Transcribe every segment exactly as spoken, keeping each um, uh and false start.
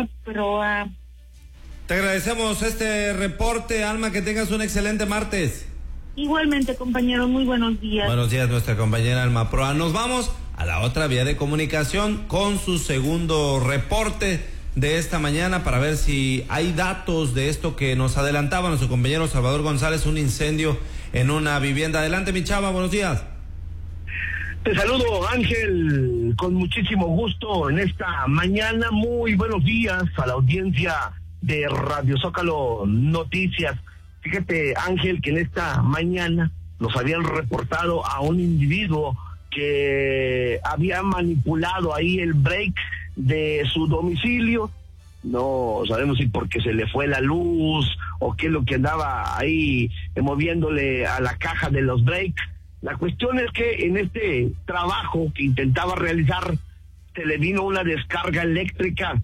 la proa. Te agradecemos este reporte, Alma, que tengas un excelente martes. Igualmente, compañero, muy buenos días. Buenos días, nuestra compañera Alma Proa. Nos vamos a la otra vía de comunicación con su segundo reporte de esta mañana para ver si hay datos de esto que nos adelantaba nuestro compañero Salvador González, un incendio en una vivienda. Adelante, mi chava, buenos días. Te saludo, Ángel, con muchísimo gusto en esta mañana. Muy buenos días a la audiencia de Radio Zócalo Noticias. Fíjate, Ángel, que en esta mañana nos habían reportado a un individuo que había manipulado ahí el break de su domicilio. No sabemos si porque se le fue la luz o qué es lo que andaba ahí moviéndole a la caja de los breaks. La cuestión es que en este trabajo que intentaba realizar se le vino una descarga eléctrica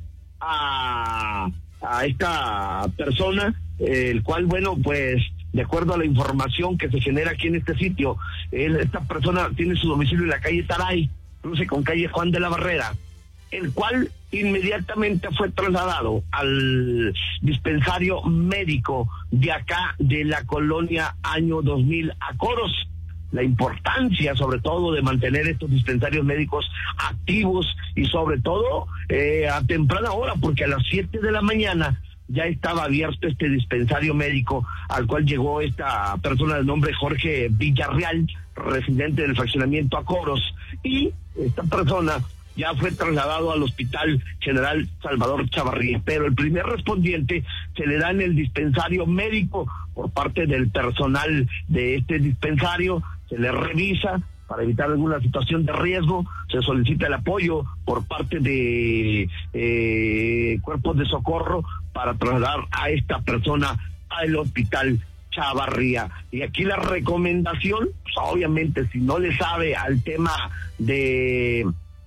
a, a esta persona, el cual, bueno, pues de acuerdo a la información que se genera aquí en este sitio, él, esta persona tiene su domicilio en la calle Taray, cruce con calle Juan de la Barrera, el cual inmediatamente fue trasladado al dispensario médico de acá de la colonia Año dos mil a Coros. La importancia sobre todo de mantener estos dispensarios médicos activos y sobre todo eh, a temprana hora, porque a las siete de la mañana ya estaba abierto este dispensario médico al cual llegó esta persona de nombre Jorge Villarreal, residente del fraccionamiento Acoros, y esta persona ya fue trasladado al Hospital General Salvador Chavarría, pero el primer respondiente se le da en el dispensario médico por parte del personal de este dispensario, se le revisa para evitar alguna situación de riesgo, se solicita el apoyo por parte de eh, cuerpos de socorro para trasladar a esta persona al Hospital Chavarría. Y aquí la recomendación, pues obviamente si no le sabe al tema de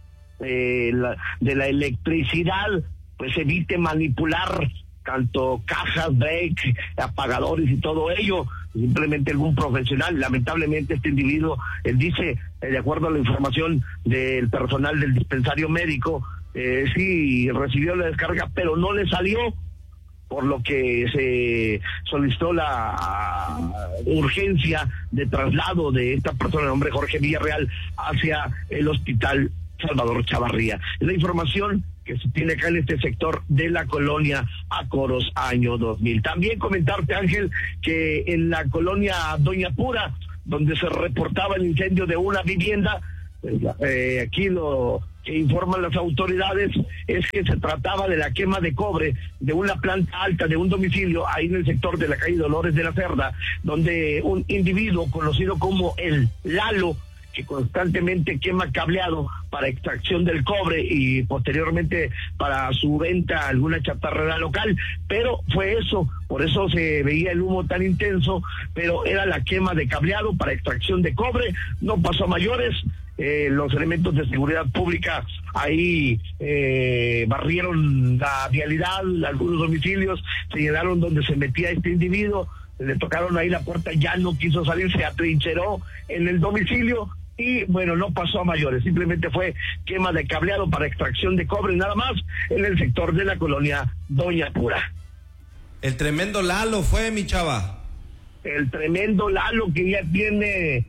eh, la, de la electricidad, pues evite manipular tanto cajas, break, apagadores y todo ello. Simplemente algún profesional. Lamentablemente este individuo, él dice, eh, de acuerdo a la información del personal del dispensario médico, eh, sí recibió la descarga, pero no le salió, por lo que se solicitó la urgencia de traslado de esta persona, el nombre Jorge Villarreal, hacia el Hospital Salvador Chavarría. Es la información que se tiene acá en este sector de la colonia Acoros Año dos mil. También comentarte, Ángel, que en la colonia Doña Pura, donde se reportaba el incendio de una vivienda, pues, eh, aquí lo que informan las autoridades es que se trataba de la quema de cobre de una planta alta de un domicilio ahí en el sector de la calle Dolores de la Cerda, donde un individuo conocido como el Lalo, que constantemente quema cableado para extracción del cobre y posteriormente para su venta a alguna chatarrera local, pero fue eso, por eso se veía el humo tan intenso, pero era la quema de cableado para extracción de cobre, no pasó a mayores. Eh, los elementos de seguridad pública ahí eh, barrieron la vialidad, algunos domicilios, señalaron donde se metía este individuo, le tocaron ahí la puerta, ya no quiso salir, se atrincheró en el domicilio y bueno, no pasó a mayores, simplemente fue quema de cableado para extracción de cobre nada más en el sector de la colonia Doña Pura. El tremendo Lalo fue, mi chava. El tremendo Lalo que ya tiene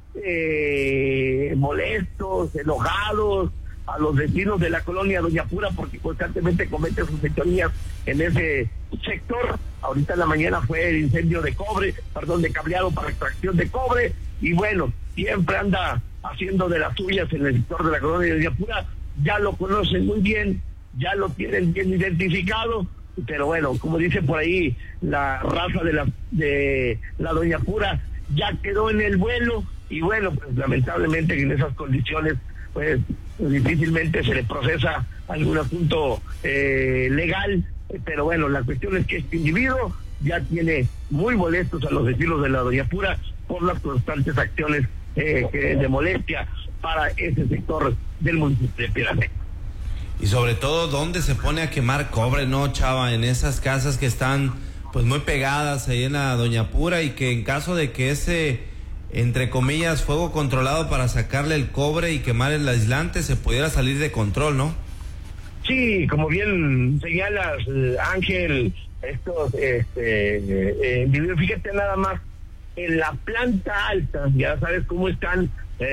eh, molestos, enojados a los vecinos de la colonia Doña Pura porque constantemente comete sus fechorías en ese sector. Ahorita en la mañana fue el incendio de cobre, perdón, de cableado para extracción de cobre, y bueno, siempre anda haciendo de las suyas en el sector de la colonia Doña Pura. Ya lo conocen muy bien, ya lo tienen bien identificado, pero bueno, como dice por ahí la raza de la de la Doña Pura, ya quedó en el vuelo, y bueno, pues lamentablemente en esas condiciones pues difícilmente se le procesa algún asunto eh, legal, pero bueno, la cuestión es que este individuo ya tiene muy molestos a los vecinos de la Doña Pura por las constantes acciones eh, de molestia para ese sector del municipio de Piedras. Y sobre todo, ¿dónde se pone a quemar cobre, no, chava? En esas casas que están pues muy pegadas ahí en la Doña Pura, y que en caso de que ese, entre comillas, fuego controlado para sacarle el cobre y quemar el aislante se pudiera salir de control, ¿no? Sí, como bien señalas, Ángel, estos, este, eh, eh, fíjate nada más, en la planta alta, ya sabes cómo están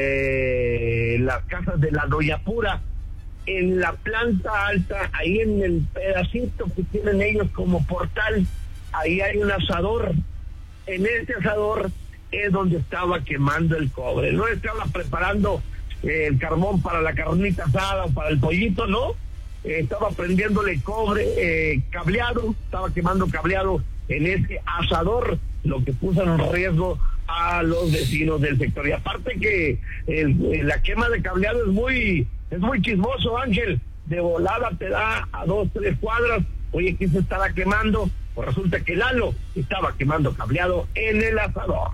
eh, las casas de la Doyapura, en la planta alta, ahí en el pedacito que tienen ellos como portal, ahí hay un asador. En este asador es donde estaba quemando el cobre, no estaba preparando eh, el carbón para la carnita asada o para el pollito, no, eh, estaba prendiéndole cobre eh, cableado, estaba quemando cableado en ese asador, lo que puso en riesgo a los vecinos del sector. Y aparte que el, la quema de cableado es muy es muy chismoso, Ángel, de volada te da a dos, tres cuadras. Oye, ¿quién se estaba quemando? Pues resulta que Lalo estaba quemando cableado en el asador.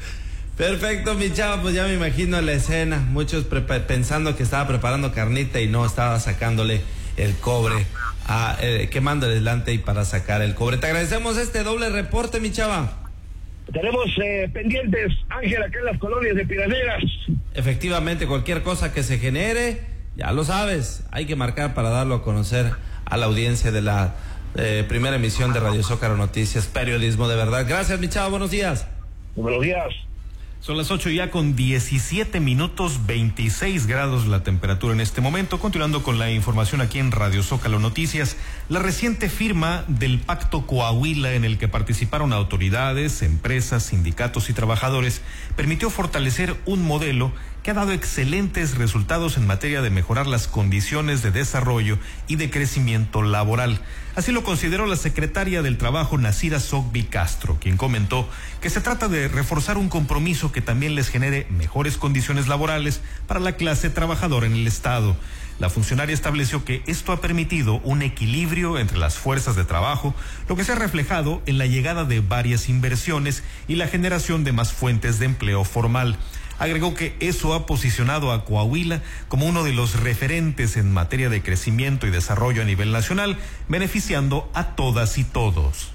Perfecto, mi chava, pues ya me imagino la escena, muchos pensando que estaba preparando carnita y no, estaba sacándole el cobre, a, eh, quemando el delante y para sacar el cobre. Te agradecemos este doble reporte, mi chava. Tenemos eh, pendientes, Ángel, acá en las colonias de Piraneras. Efectivamente, cualquier cosa que se genere, ya lo sabes, hay que marcar para darlo a conocer a la audiencia de la eh, primera emisión de Radio Zócalo Noticias, periodismo de verdad. Gracias, mi chava, buenos días. Buenos días. Son las ocho ya con diecisiete minutos, veintiséis grados la temperatura en este momento. Continuando con la información aquí en Radio Zócalo Noticias, la reciente firma del Pacto Coahuila, en el que participaron autoridades, empresas, sindicatos y trabajadores, permitió fortalecer un modelo que ha dado excelentes resultados en materia de mejorar las condiciones de desarrollo y de crecimiento laboral. Así lo consideró la secretaria del Trabajo, Nacira Sogbi Castro, quien comentó que se trata de reforzar un compromiso que también les genere mejores condiciones laborales para la clase trabajadora en el Estado. La funcionaria estableció que esto ha permitido un equilibrio entre las fuerzas de trabajo, lo que se ha reflejado en la llegada de varias inversiones y la generación de más fuentes de empleo formal. Agregó que eso ha posicionado a Coahuila como uno de los referentes en materia de crecimiento y desarrollo a nivel nacional, beneficiando a todas y todos.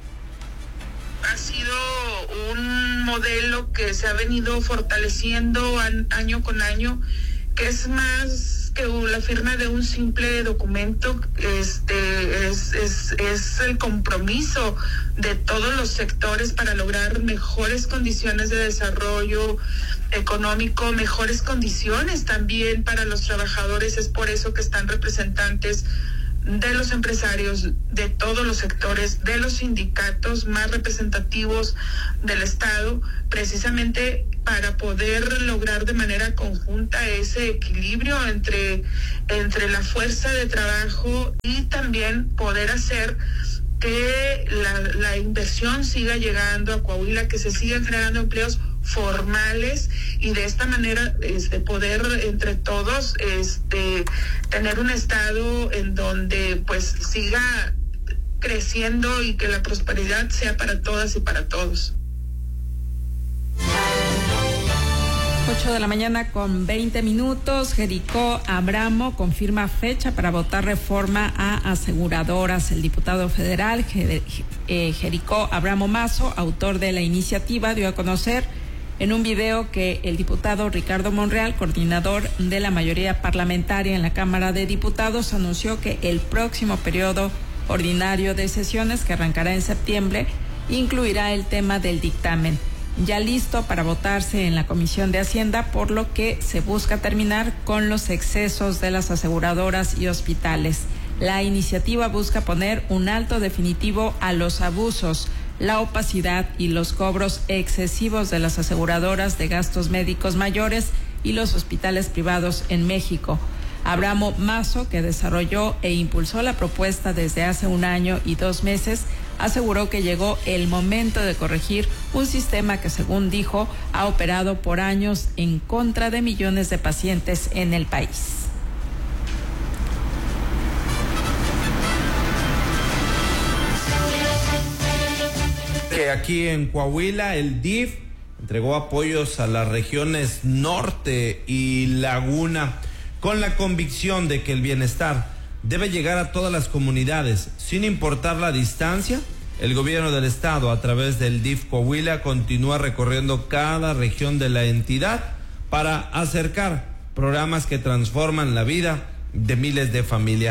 Ha sido un modelo que se ha venido fortaleciendo año con año, que es más que la firma de un simple documento. Este es, es, es el compromiso de todos los sectores para lograr mejores condiciones de desarrollo económico, mejores condiciones también para los trabajadores. Es por eso que están representantes de los empresarios, de todos los sectores, de los sindicatos más representativos del Estado, precisamente para poder lograr de manera conjunta ese equilibrio entre, entre la fuerza de trabajo y también poder hacer que la, la inversión siga llegando a Coahuila, que se sigan generando empleos formales y de esta manera este poder entre todos este tener un estado en donde pues siga creciendo y que la prosperidad sea para todas y para todos. ocho de la mañana con veinte minutos. Jericó Abramo confirma fecha para votar reforma a aseguradoras. El diputado federal Jericó Abramo Mazo, autor de la iniciativa, dio a conocer en un video que el diputado Ricardo Monreal, coordinador de la mayoría parlamentaria en la Cámara de Diputados, anunció que el próximo periodo ordinario de sesiones, que arrancará en septiembre, incluirá el tema del dictamen, ya listo para votarse en la Comisión de Hacienda, por lo que se busca terminar con los excesos de las aseguradoras y hospitales. La iniciativa busca poner un alto definitivo a los abusos, la opacidad y los cobros excesivos de las aseguradoras de gastos médicos mayores y los hospitales privados en México. Abramo Mazo, que desarrolló e impulsó la propuesta desde hace un año y dos meses, aseguró que llegó el momento de corregir un sistema que, según dijo, ha operado por años en contra de millones de pacientes en el país. Que aquí en Coahuila el D I F entregó apoyos a las regiones norte y Laguna con la convicción de que el bienestar debe llegar a todas las comunidades, sin importar la distancia. El gobierno del estado, a través del D I F Coahuila, continúa recorriendo cada región de la entidad para acercar programas que transforman la vida de miles de familias.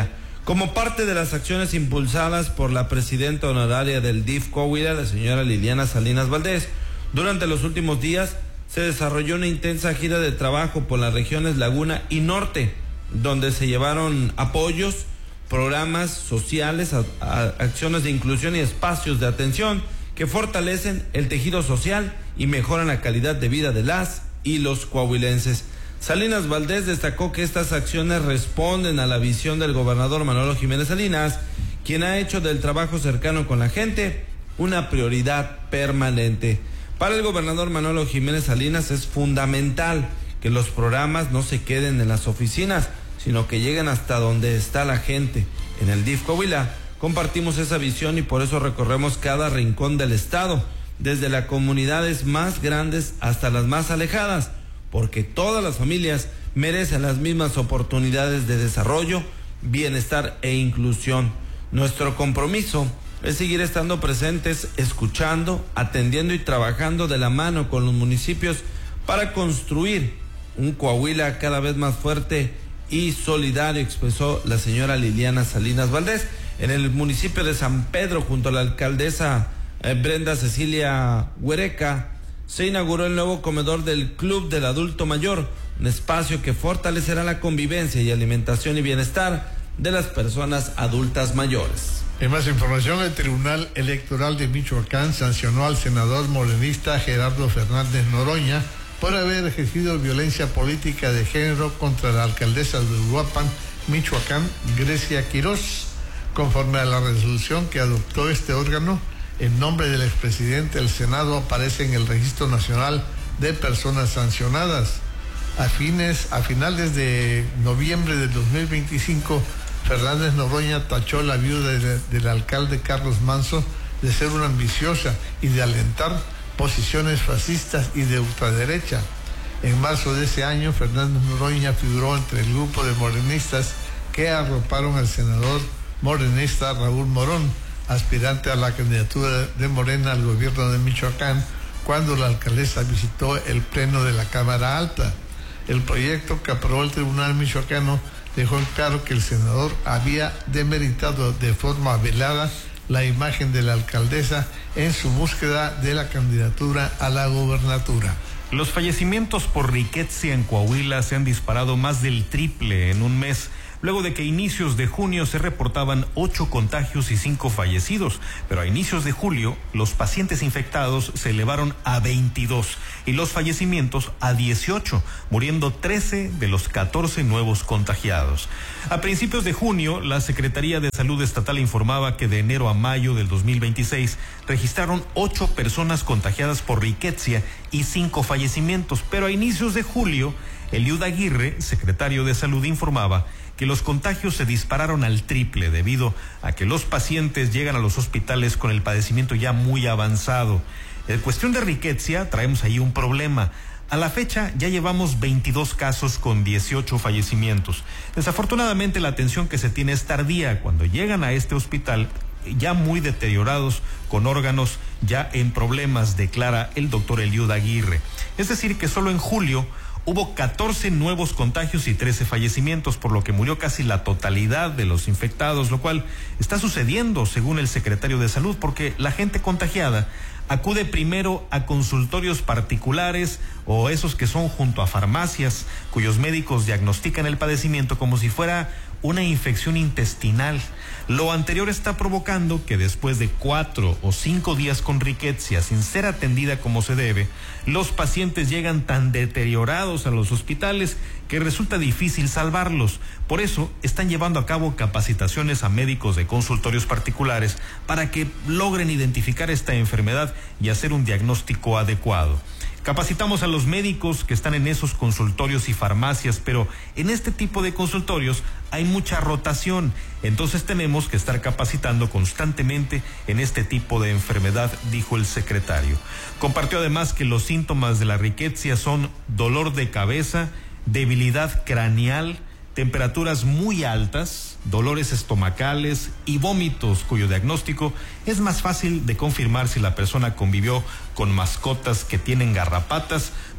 Como parte de las acciones impulsadas por la presidenta honoraria del D I F Coahuila, la señora Liliana Salinas Valdés, durante los últimos días se desarrolló una intensa gira de trabajo por las regiones Laguna y Norte, donde se llevaron apoyos, programas sociales, a, a, acciones de inclusión y espacios de atención que fortalecen el tejido social y mejoran la calidad de vida de las y los coahuilenses. Salinas Valdés destacó que estas acciones responden a la visión del gobernador Manolo Jiménez Salinas, quien ha hecho del trabajo cercano con la gente una prioridad permanente. Para el gobernador Manolo Jiménez Salinas es fundamental que los programas no se queden en las oficinas, sino que lleguen hasta donde está la gente. En el D I F Coahuila compartimos esa visión y por eso recorremos cada rincón del estado, desde las comunidades más grandes hasta las más alejadas, porque todas las familias merecen las mismas oportunidades de desarrollo, bienestar e inclusión. Nuestro compromiso es seguir estando presentes, escuchando, atendiendo y trabajando de la mano con los municipios para construir un Coahuila cada vez más fuerte y solidario, expresó la señora Liliana Salinas Valdés. En el municipio de San Pedro, junto a la alcaldesa eh, Brenda Cecilia Huereca, se inauguró el nuevo comedor del Club del Adulto Mayor, un espacio que fortalecerá la convivencia y alimentación y bienestar de las personas adultas mayores. En más información, el Tribunal Electoral de Michoacán sancionó al senador morenista Gerardo Fernández Noroña por haber ejercido violencia política de género contra la alcaldesa de Uruapan, Michoacán, Grecia Quirós. Conforme a la resolución que adoptó este órgano, el nombre del expresidente del Senado aparece en el Registro Nacional de Personas Sancionadas. A fines, a finales de noviembre de dos mil veinticinco, Fernández Noroña tachó a la viuda de, del alcalde Carlos Manso de ser una ambiciosa y de alentar posiciones fascistas y de ultraderecha. En marzo de ese año, Fernández Noroña figuró entre el grupo de morenistas que arroparon al senador morenista Raúl Morón, aspirante a la candidatura de Morena al gobierno de Michoacán, cuando la alcaldesa visitó el pleno de la Cámara Alta. El proyecto que aprobó el Tribunal Michoacano dejó en claro que el senador había demeritado de forma velada la imagen de la alcaldesa en su búsqueda de la candidatura a la gobernatura. Los fallecimientos por riqueza en Coahuila se han disparado más del triple en un mes, luego de que a inicios de junio se reportaban ocho contagios y cinco fallecidos, pero a inicios de julio los pacientes infectados se elevaron a veintidós y los fallecimientos a dieciocho, muriendo trece de los catorce nuevos contagiados. A principios de junio, la Secretaría de Salud Estatal informaba que de enero a mayo del dos mil veintiséis registraron ocho personas contagiadas por riqueza y cinco fallecimientos, pero a inicios de julio, Eliud Aguirre, secretario de Salud, informaba que los contagios se dispararon al triple debido a que los pacientes llegan a los hospitales con el padecimiento ya muy avanzado. En cuestión de riqueza, traemos ahí un problema. A la fecha ya llevamos veintidós casos con dieciocho fallecimientos. Desafortunadamente la atención que se tiene es tardía cuando llegan a este hospital ya muy deteriorados, con órganos ya en problemas, declara el doctor Eliud Aguirre. Es decir, que solo en julio hubo catorce nuevos contagios y trece fallecimientos, por lo que murió casi la totalidad de los infectados, lo cual está sucediendo según el secretario de Salud, porque la gente contagiada acude primero a consultorios particulares o esos que son junto a farmacias, cuyos médicos diagnostican el padecimiento como si fuera una infección intestinal. Lo anterior está provocando que después de cuatro o cinco días con riqueza sin ser atendida como se debe, los pacientes llegan tan deteriorados a los hospitales que resulta difícil salvarlos. Por eso están llevando a cabo capacitaciones a médicos de consultorios particulares para que logren identificar esta enfermedad y hacer un diagnóstico adecuado. Capacitamos a los médicos que están en esos consultorios y farmacias, pero en este tipo de consultorios hay mucha rotación, entonces tenemos que estar capacitando constantemente en este tipo de enfermedad, dijo el secretario. Compartió además que los síntomas de la riqueza son dolor de cabeza, debilidad craneal, temperaturas muy altas, dolores estomacales y vómitos, cuyo diagnóstico es más fácil de confirmar si la persona convivió con mascotas que tienen garrapatas,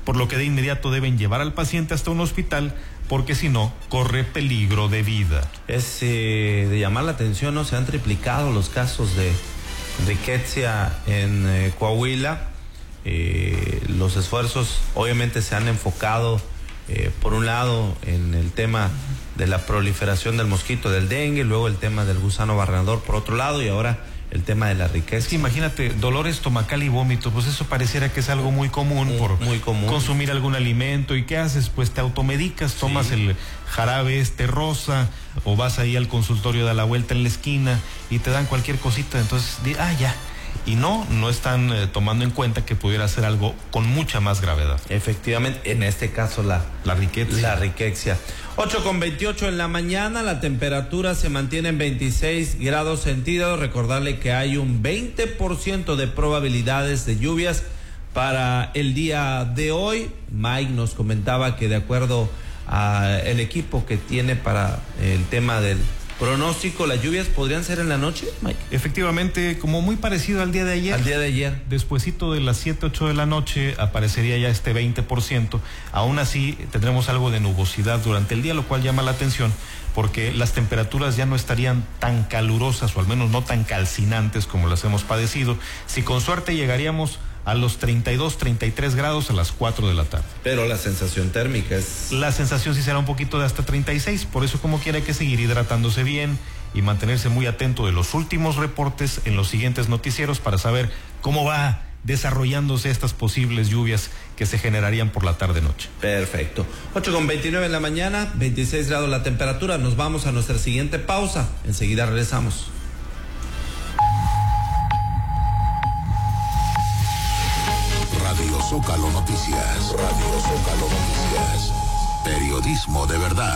por lo que de inmediato deben llevar al paciente hasta un hospital, porque si no, corre peligro de vida. Es eh, de llamar la atención, ¿no? Se han triplicado los casos de riqueza en eh, Coahuila. Eh, los esfuerzos obviamente se han enfocado, eh, por un lado, en el tema de la proliferación del mosquito del dengue, luego el tema del gusano barrenador por otro lado, y ahora el tema de la riqueza. Es que imagínate, dolor estomacal y vómito, pues eso pareciera que es algo muy común muy, por muy común. Consumir algún alimento. ¿Y qué haces? Pues te automedicas, tomas sí. el jarabe este rosa, o vas ahí al consultorio de la vuelta en la esquina y te dan cualquier cosita, entonces, ah, ya. Y no, no están eh, tomando en cuenta que pudiera ser algo con mucha más gravedad. Efectivamente, en este caso la, la riqueza. La riqueza. ocho con veintiocho en la mañana, la temperatura se mantiene en veintiséis grados centígrados. Recordarle que hay un veinte por ciento de probabilidades de lluvias para el día de hoy. Mike nos comentaba que de acuerdo al equipo que tiene para el tema del pronóstico, las lluvias podrían ser en la noche, Mike. Efectivamente, como muy parecido al día de ayer. Al día de ayer. Despuesito de las siete, ocho de la noche aparecería ya este veinte por ciento. Aún así tendremos algo de nubosidad durante el día, lo cual llama la atención porque las temperaturas ya no estarían tan calurosas, o al menos no tan calcinantes como las hemos padecido. Si con suerte llegaríamos a los treinta y dos, treinta y tres grados a las cuatro de la tarde. Pero la sensación térmica es... La sensación sí será un poquito de hasta treinta y seis, por eso como quiera hay que seguir hidratándose bien y mantenerse muy atento de los últimos reportes en los siguientes noticieros para saber cómo va desarrollándose estas posibles lluvias que se generarían por la tarde-noche. Perfecto. ocho con veintinueve en la mañana, veintiséis grados la temperatura. Nos vamos a nuestra siguiente pausa. Enseguida regresamos. Radio Zócalo Noticias. Radio Zócalo Noticias. Periodismo de verdad.